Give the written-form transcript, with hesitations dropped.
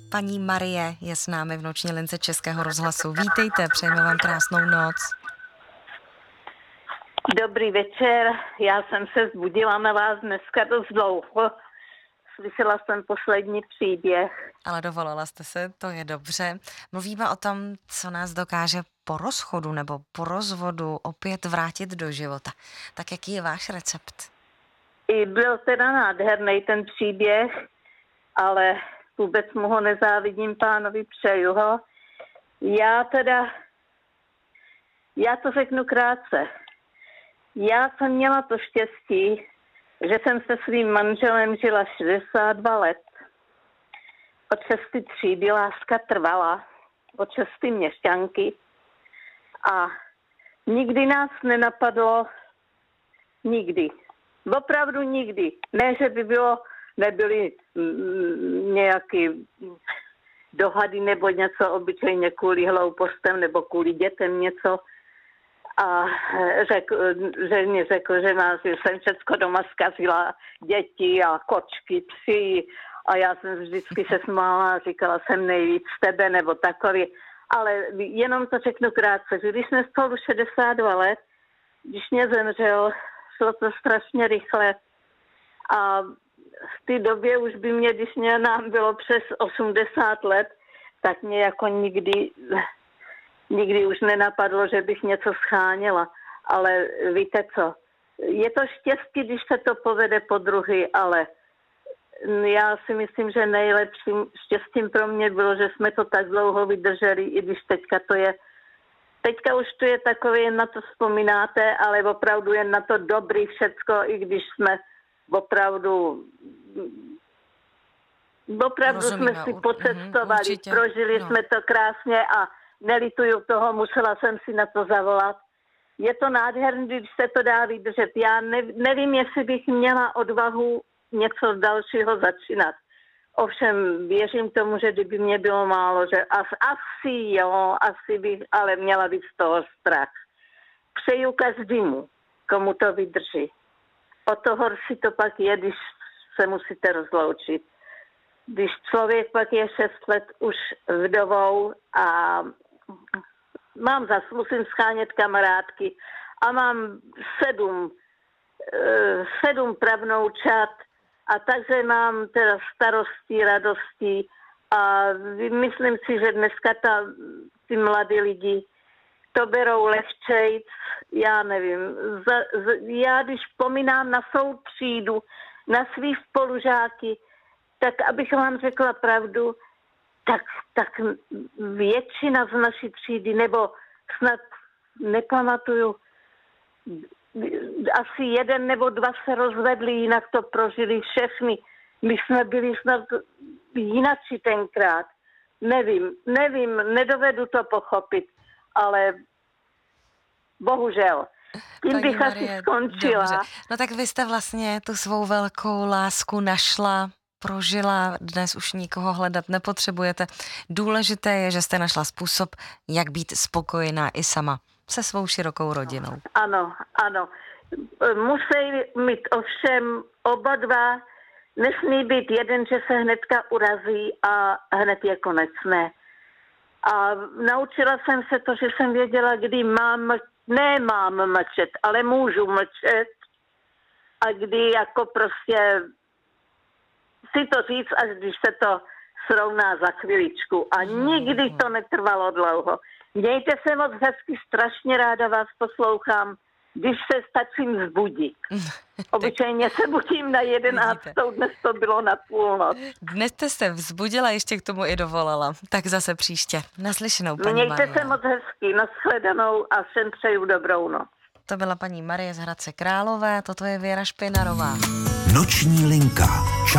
Paní Marie je s námi v noční lince Českého rozhlasu. Vítejte, přejeme vám krásnou noc. Dobrý večer, já jsem se vzbudila na vás dneska dost dlouho. Slyšela jsem poslední příběh. Ale dovolila jste se, to je dobře. Mluvíme o tom, co nás dokáže po rozchodu nebo po rozvodu opět vrátit do života. Tak jaký je váš recept? I byl teda nádherný ten příběh, ale vůbec mu ho nezávidím pánovi, přeju ho. Já to řeknu krátce. Já jsem měla to štěstí, že jsem se svým manželem žila 62 let. Od 6. třídy láska trvala, od 6. měšťanky a nikdy nás nenapadlo, nikdy, opravdu nikdy. Ne, že by nebyly nějaké dohady nebo něco, obyčejně kvůli hloupostem nebo kvůli dětem něco. A řekl, že jsem všecko doma zkazila, děti a kočky, psi. A já jsem vždycky se smála a říkala, jsem nejvíc z tebe nebo takový. Ale jenom to řeknu krátce, že když jsme spolu 62 let, když mě zemřel, šlo to strašně rychle. A v té době už by mě, když nám bylo přes 80 let, tak mě jako nikdy už nenapadlo, že bych něco scháněla. Ale víte co, je to štěstí, když se to povede po druhý, ale já si myslím, že nejlepším štěstím pro mě bylo, že jsme to tak dlouho vydrželi, i když teďka už to je takové, jen na to vzpomínáte, ale opravdu jen na to dobrý všecko, i když jsme opravdu jsme si pocestovali, prožili jsme to krásně a nelituju toho, musela jsem si na to zavolat. Je to nádherné, když se to dá vydržet. Já nevím, jestli bych měla odvahu něco dalšího začínat. Ovšem věřím tomu, že kdyby mě bylo málo, že asi bych, ale měla bych z toho strach. Přeju každému, komu to vydrží. O to horší to pak je, když se musíte rozloučit. Když člověk pak je 6 let už vdovou a musím schánět kamarádky a mám 7 pravnoučat a takže mám teda starostí, radostí a myslím si, že dneska ty mladí lidi to berou lehčejc, já nevím. Já když vzpomínám na svou třídu, na svý spolužáky, tak abych vám řekla pravdu, tak většina z naší třídy, nebo snad nepamatuju, asi 1 nebo 2 se rozvedli, jinak to prožili všechny. My jsme byli snad jinači tenkrát. Nevím, nedovedu to pochopit, ale bohužel. Tím bych asi skončila. Dobře. No tak vy jste vlastně tu svou velkou lásku našla, prožila, dnes už nikoho hledat nepotřebujete. Důležité je, že jste našla způsob, jak být spokojená i sama se svou širokou rodinou. Ano. Musí mít ovšem oba dva, nesmí být jeden, že se hnedka urazí a hned je konec, ne. A naučila jsem se to, že jsem věděla, kdy nemám mlčet, ale můžu mlčet a kdy jako prostě si to říct, až když se to srovná za chviličku. A nikdy to netrvalo dlouho. Mějte se moc hezky, strašně ráda vás poslouchám, když se stačím vzbudit. Obyčejně se budím na 11. Dnes to bylo na půlnoc. Dnes jste se vzbudila, ještě k tomu i dovolala. Tak zase příště. Naslyšenou, paní Mějte Marie. se moc hezky, nashledanou a všem přeju dobrou noc. To byla paní Marie z Hradce Králové, toto je Věra Špinarová. Noční linka.